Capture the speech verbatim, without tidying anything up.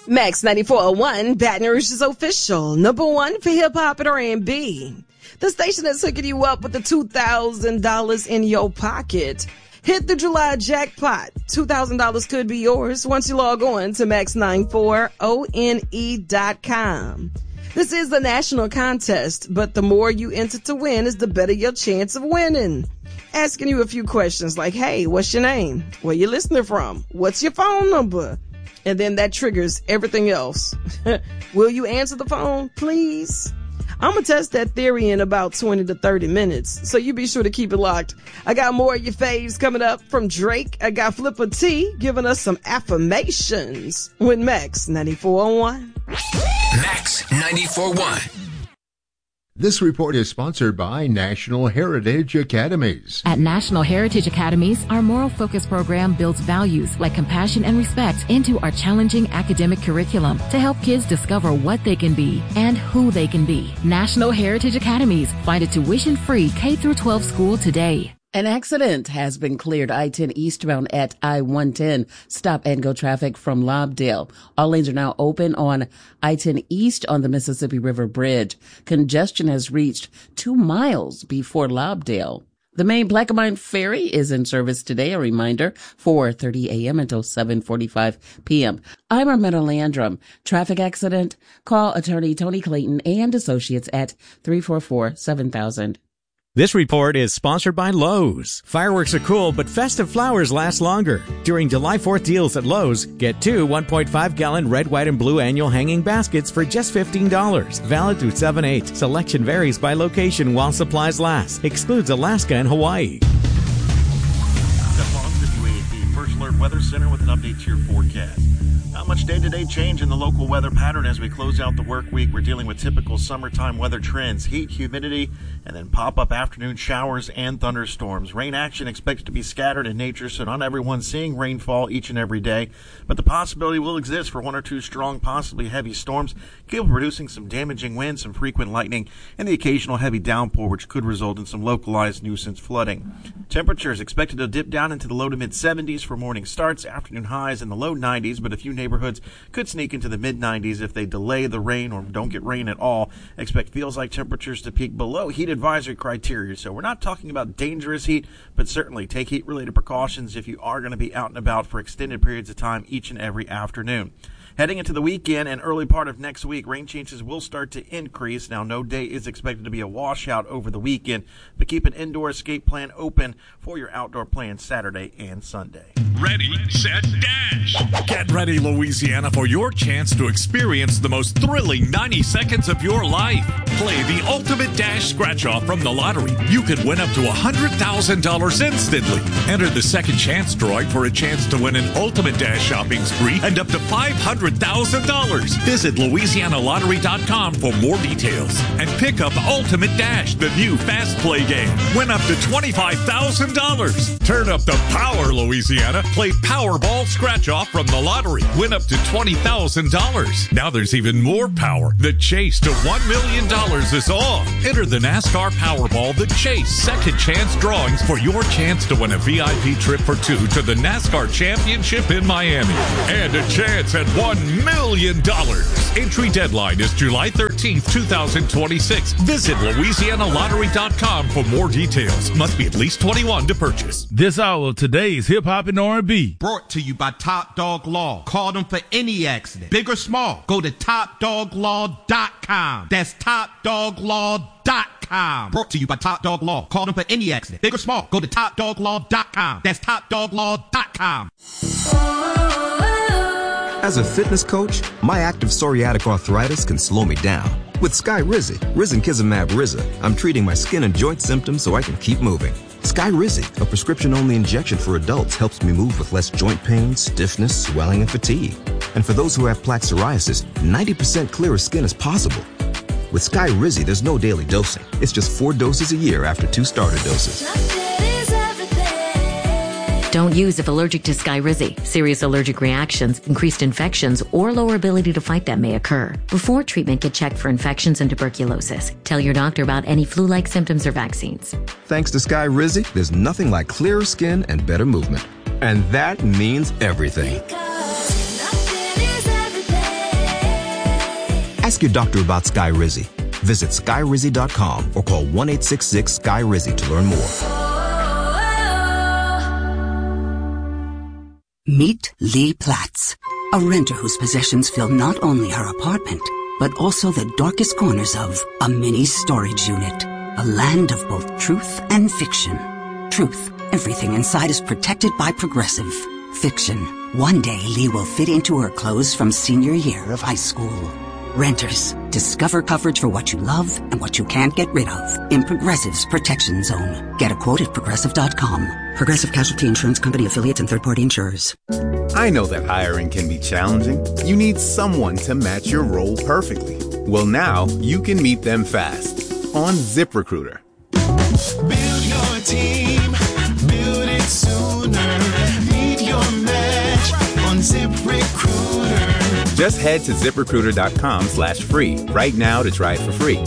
Max ninety-four point one, Baton Rouge's official, number one for hip-hop and R and B. The station that's hooking you up with the two thousand dollars in your pocket. Hit the July jackpot. two thousand dollars could be yours once you log on to max ninety-four one dot com. This is the national contest, but the more you enter to win is the better your chance of winning. Asking you a few questions like, hey, what's your name? Where you listening from? What's your phone number? And then that triggers everything else. Will you answer the phone, please? I'm going to test that theory in about twenty to thirty minutes, so you be sure to keep it locked. I got more of your faves coming up from Drake. I got Flipper T giving us some affirmations with Max ninety-four point one. Max ninety-four point one. This report is sponsored by National Heritage Academies. At National Heritage Academies, our moral focus program builds values like compassion and respect into our challenging academic curriculum to help kids discover what they can be and who they can be. National Heritage Academies. Find a tuition-free K through twelve school today. An accident has been cleared I ten eastbound at I one ten. Stop and go traffic from Lobdell. All lanes are now open on I ten East on the Mississippi River Bridge. Congestion has reached two miles before Lobdell. The main Plaquemine Ferry is in service today. A reminder, four thirty a.m. until seven forty-five p.m. I'm Armetta Landrum. Traffic accident? Call attorney Tony Clayton and Associates at three four four, seven thousand. This report is sponsored by Lowe's. Fireworks are cool, but festive flowers last longer. During July fourth deals at Lowe's, get two one point five gallon red, white, and blue annual hanging baskets for just fifteen dollars. Valid through seven eight. Selection varies by location while supplies last. Excludes Alaska and Hawaii. Step on to W A B First Alert Weather Center with an update to your forecast. Not much day-to-day change in the local weather pattern as we close out the work week. We're dealing with typical summertime weather trends, heat, humidity, and then pop-up afternoon showers and thunderstorms. Rain action expected to be scattered in nature, so not everyone's seeing rainfall each and every day. But the possibility will exist for one or two strong, possibly heavy storms, capable of producing some damaging winds, some frequent lightning, and the occasional heavy downpour, which could result in some localized nuisance flooding. Temperatures expected to dip down into the low to mid-seventies for morning starts, afternoon highs in the low nineties, but a few neighborhoods could sneak into the mid-nineties if they delay the rain or don't get rain at all. Expect feels like temperatures to peak below heat advisory criteria. So we're not talking about dangerous heat, but certainly take heat-related precautions if you are going to be out and about for extended periods of time each and every afternoon. Heading into the weekend and early part of next week, rain chances will start to increase. Now, no day is expected to be a washout over the weekend, but keep an indoor escape plan open for your outdoor plans Saturday and Sunday. Ready, set, dash! Get ready, Louisiana, for your chance to experience the most thrilling ninety seconds of your life. Play the Ultimate Dash Scratch-Off from the lottery. You could win up to one hundred thousand dollars instantly. Enter the second chance drawing for a chance to win an Ultimate Dash shopping spree and up to five hundred thousand dollars. Visit Louisiana Lottery dot com for more details and pick up Ultimate Dash, the new fast play game. Win up to twenty-five thousand dollars. Turn up the power, Louisiana. Play Powerball Scratch-Off from the lottery. Win up to twenty thousand dollars. Now there's even more power. The chase to one million dollars is on. Enter the NASCAR Powerball The Chase second chance drawings for your chance to win a V I P trip for two to the NASCAR Championship in Miami. And a chance at one million dollars. Entry deadline is July thirteenth, twenty twenty-six. Visit Louisiana Lottery dot com for more details. Must be at least twenty-one to purchase. This hour of today's Hip Hop and R and B. Brought to you by Top Dog Law. Call them for any accident, big or small. Go to top dog law dot com. That's top dog law dot com. Brought to you by Top Dog Law. Call them for any accident, big or small. Go to top dog law dot com. That's top dog law dot com. As a fitness coach, my active psoriatic arthritis can slow me down. With Skyrizi, Risankizumab Riza, I'm treating my skin and joint symptoms so I can keep moving. Skyrizi, a prescription-only injection for adults, helps me move with less joint pain, stiffness, swelling, and fatigue. And for those who have plaque psoriasis, ninety percent clearer skin is possible. With Skyrizi, there's no daily dosing. It's just four doses a year after two starter doses. Don't use if allergic to Skyrizi. Serious allergic reactions, increased infections, or lower ability to fight them may occur. Before treatment, get checked for infections and tuberculosis. Tell your doctor about any flu-like symptoms or vaccines. Thanks to Skyrizi, there's nothing like clearer skin and better movement. And that means everything. Ask your doctor about Skyrizi. Visit Skyrizi dot com or call one eight six six Sky Rizzy to learn more. Meet Lee Platts, a renter whose possessions fill not only her apartment, but also the darkest corners of a mini storage unit. A land of both truth and fiction. Truth, everything inside is protected by Progressive. Fiction, one day Lee will fit into her clothes from senior year of high school. Renters, discover coverage for what you love and what you can't get rid of in Progressive's Protection Zone. Get a quote at Progressive dot com. Progressive Casualty Insurance Company affiliates and third-party insurers. I know that hiring can be challenging. You need someone to match your role perfectly. Well, now you can meet them fast on ZipRecruiter. Build your team, build it sooner. Meet your match on ZipRecruiter. Just head to ZipRecruiter dot com slash free right now to try it for free.